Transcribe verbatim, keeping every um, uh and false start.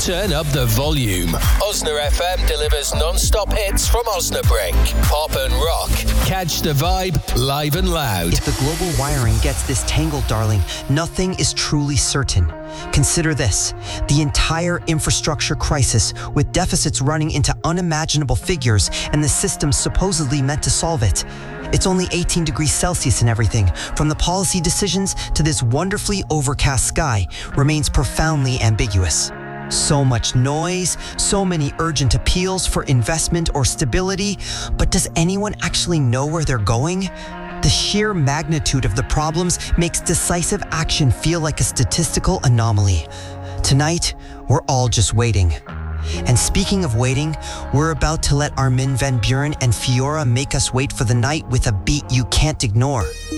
Turn up the volume. Osna F M delivers non-stop hits from Osnabrück. Pop and rock. Catch the vibe live and loud. If the global wiring gets this tangled, darling, nothing is truly certain. Consider this, the entire infrastructure crisis with deficits running into unimaginable figures and the system supposedly meant to solve it. It's only eighteen degrees Celsius and everything, from the policy decisions to this wonderfully overcast sky, remains profoundly ambiguous. So much noise, so many urgent appeals for investment or stability, but does anyone actually know where they're going? The sheer magnitude of the problems makes decisive action feel like a statistical anomaly. Tonight, we're all just waiting. And speaking of waiting, we're about to let Armin van Buuren and Fiora make us wait for the night with a beat you can't ignore.